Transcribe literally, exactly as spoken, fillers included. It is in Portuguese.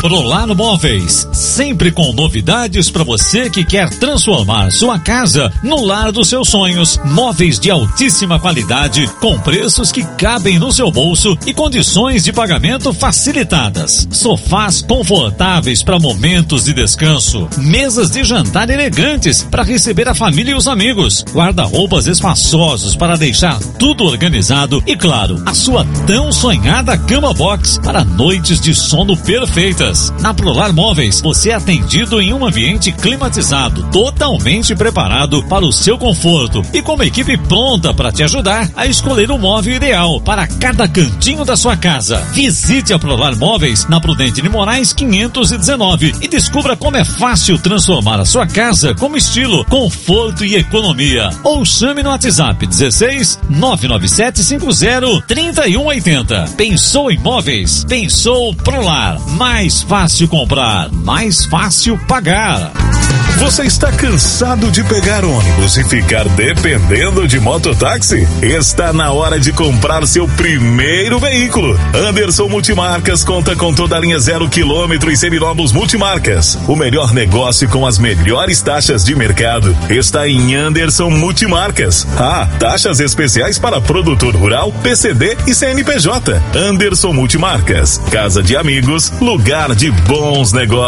Prolar Móveis, sempre com novidades para você que quer transformar sua casa no lar dos seus sonhos. Móveis de altíssima qualidade, com preços que cabem no seu bolso e condições de pagamento facilitadas. Sofás confortáveis para momentos de descanso, mesas de jantar elegantes para receber a família e os amigos, guarda-roupas espaçosos para deixar tudo organizado e, claro, a sua tão sonhada cama box para noites de sono perfeitas. Na Prolar Móveis, você é atendido em um ambiente climatizado, totalmente preparado para o seu conforto e com uma equipe pronta para te ajudar a escolher o móvel ideal para cada cantinho da sua casa. Visite a Prolar Móveis na Prudente de Moraes quinhentos e dezenove e descubra como é fácil transformar a sua casa com estilo, conforto e economia. Ou chame no WhatsApp dezesseis nove nove sete cinco zero três um oito zero. Pensou em móveis? Pensou Prolar. Mais fácil comprar, mais fácil pagar. Você está cansado de pegar ônibus e ficar dependendo de mototáxi? Está na hora de comprar seu primeiro veículo. Anderson Multimarcas conta com toda a linha zero quilômetro e seminovos multimarcas. O melhor negócio com as melhores taxas de mercado está em Anderson Multimarcas. Ah, taxas especiais para produtor rural, P C D e C N P J. Anderson Multimarcas, casa de amigos, lugar de bons negócios.